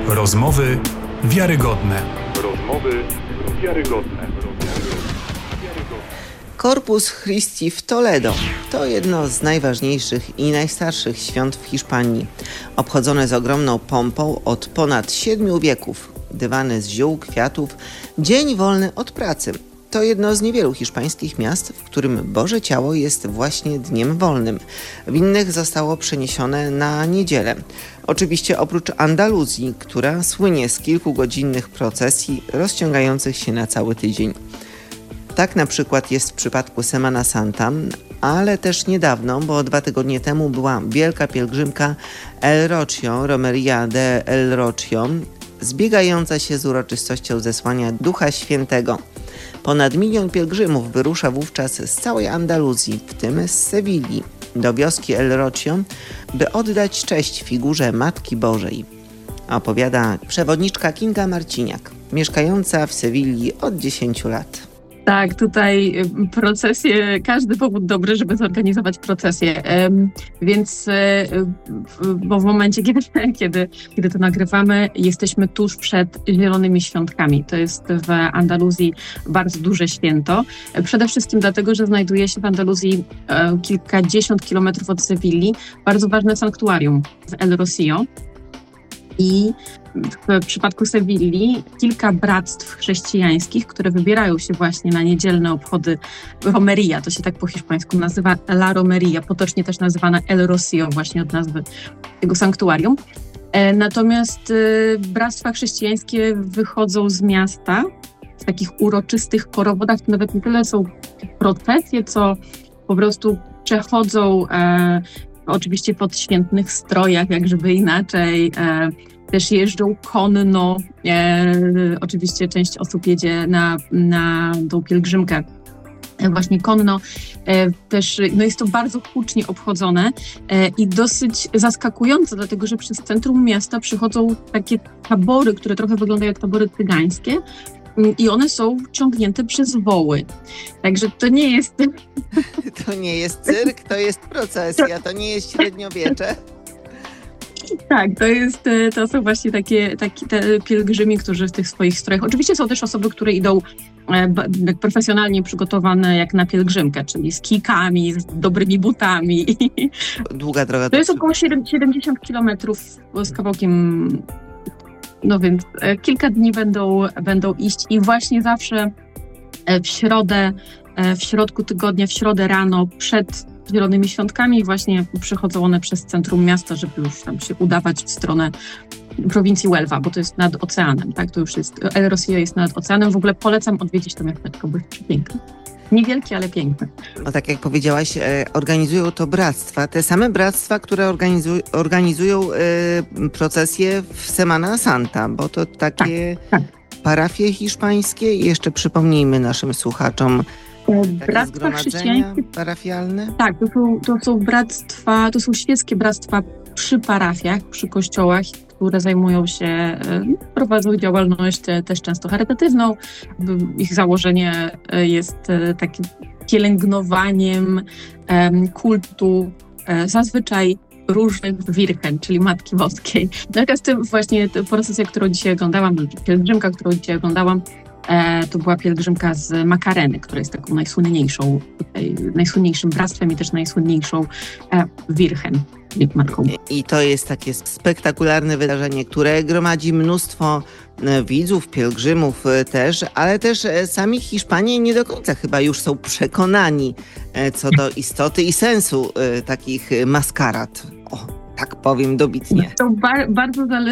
Rozmowy wiarygodne. Rozmowy wiarygodne. Corpus Christi w Toledo to jedno z najważniejszych i najstarszych świąt w Hiszpanii. Obchodzone z ogromną pompą od ponad 7 wieków. Dywany z ziół, kwiatów, dzień wolny od pracy. To jedno z niewielu hiszpańskich miast, w którym Boże Ciało jest właśnie dniem wolnym. W innych zostało przeniesione na niedzielę. Oczywiście oprócz Andaluzji, która słynie z kilkugodzinnych procesji rozciągających się na cały tydzień. Tak na przykład jest w przypadku Semana Santa, ale też niedawno, bo 2 tygodnie temu była wielka pielgrzymka El Rocío, Romería de El Rocío, zbiegająca się z uroczystością zesłania Ducha Świętego. Ponad 1 milion pielgrzymów wyrusza wówczas z całej Andaluzji, w tym z Sewilli, do wioski El Rocío, by oddać cześć figurze Matki Bożej. Opowiada przewodniczka Kinga Marciniak, mieszkająca w Sewilli od 10 lat. Tak, tutaj procesje, każdy powód dobry, żeby zorganizować procesję, więc bo w momencie, kiedy to nagrywamy, jesteśmy tuż przed Zielonymi Świątkami. To jest w Andaluzji bardzo duże święto. Przede wszystkim dlatego, że znajduje się w Andaluzji kilkadziesiąt kilometrów od Sewilli bardzo ważne sanktuarium w El Rocío. I w przypadku Sewilli kilka bractw chrześcijańskich, które wybierają się właśnie na niedzielne obchody Romería, to się tak po hiszpańsku nazywa La Romería, potocznie też nazywana El Rocío, właśnie od nazwy tego sanktuarium. Natomiast bractwa chrześcijańskie wychodzą z miasta w takich uroczystych korowodach, to nawet nie tyle są procesje, co po prostu przechodzą oczywiście w odświętnych strojach, jak żeby inaczej. Też jeżdżą konno. Oczywiście część osób jedzie na tą pielgrzymkę właśnie konno. Też jest to bardzo hucznie obchodzone i dosyć zaskakujące, dlatego że przez centrum miasta przychodzą takie tabory, które trochę wyglądają jak tabory cygańskie. I one są ciągnięte przez woły. Także to nie jest... To nie jest cyrk, to jest procesja, to nie jest średniowiecze. Tak, to są właśnie te pielgrzymi, którzy w tych swoich strojach... Oczywiście są też osoby, które idą profesjonalnie przygotowane jak na pielgrzymkę, czyli z kijkami, z dobrymi butami. Długa droga. To jest około 70 kilometrów z kawałkiem... No więc kilka dni będą iść i właśnie zawsze w środę, w środku tygodnia, w środę rano przed Zielonymi Świątkami właśnie przychodzą one przez centrum miasta, żeby już tam się udawać w stronę prowincji Huelva, bo to jest nad oceanem, tak? To już jest, El Rocío jest nad oceanem. W ogóle polecam odwiedzić to miasteczko, bo jest piękne. Niewielkie, ale piękne. No tak jak powiedziałaś, organizują to bractwa. Te same bractwa, które organizują procesje w Semana Santa, bo to takie parafie hiszpańskie. I jeszcze przypomnijmy naszym słuchaczom, bractwa chrześcijańskie parafialne? Tak, to są bractwa, to są świeckie bractwa przy parafiach, przy kościołach, które zajmują się, prowadzą działalność też często charytatywną. Ich założenie jest takim pielęgnowaniem kultu zazwyczaj różnych Wirchen, czyli Matki Boskiej. Natomiast właśnie procesja, którą dzisiaj oglądałam, pielgrzymka, którą dzisiaj oglądałam, to była pielgrzymka z Macareny, która jest taką najsłynniejszym bractwem i też najsłynniejszą Wirchen. Matką. I to jest takie spektakularne wydarzenie, które gromadzi mnóstwo widzów, pielgrzymów też, ale też sami Hiszpanie nie do końca chyba już są przekonani co do istoty i sensu takich maskarad. O, tak powiem dobitnie. To bardzo zależy